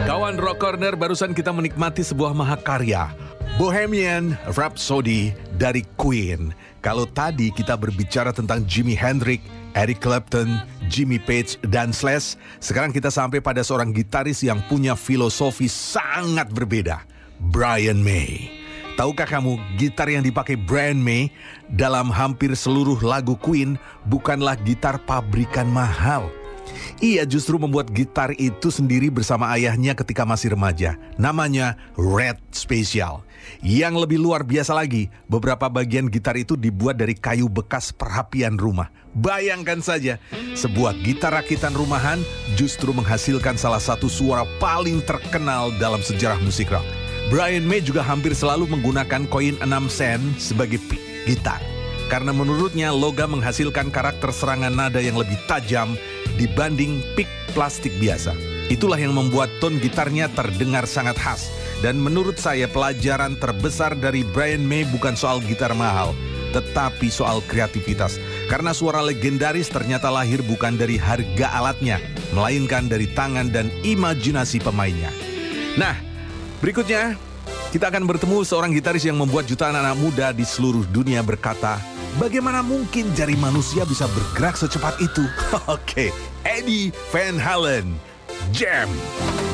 Kawan Rock Corner, barusan kita menikmati sebuah mahakarya, Bohemian Rhapsody dari Queen. Kalau tadi kita berbicara tentang Jimi Hendrix, Eric Clapton, Jimmy Page, dan Slash, sekarang kita sampai pada seorang gitaris yang punya filosofi sangat berbeda, Brian May. Tahukah kamu, gitar yang dipakai Brian May dalam hampir seluruh lagu Queen bukanlah gitar pabrikan mahal. Ia justru membuat gitar itu sendiri bersama ayahnya ketika masih remaja. Namanya Red Special. Yang lebih luar biasa lagi, beberapa bagian gitar itu dibuat dari kayu bekas perapian rumah. Bayangkan saja, sebuah gitar rakitan rumahan justru menghasilkan salah satu suara paling terkenal dalam sejarah musik rock. Brian May juga hampir selalu menggunakan koin 6 sen sebagai pick gitar. Karena menurutnya logam menghasilkan karakter serangan nada yang lebih tajam dibanding pick plastik biasa. Itulah yang membuat tone gitarnya terdengar sangat khas. Dan menurut saya pelajaran terbesar dari Brian May bukan soal gitar mahal, tetapi soal kreativitas. Karena suara legendaris ternyata lahir bukan dari harga alatnya, melainkan dari tangan dan imajinasi pemainnya. Nah, berikutnya kita akan bertemu seorang gitaris yang membuat jutaan anak muda di seluruh dunia berkata, bagaimana mungkin jari manusia bisa bergerak secepat itu? Oke, Eddie Van Halen, Jam.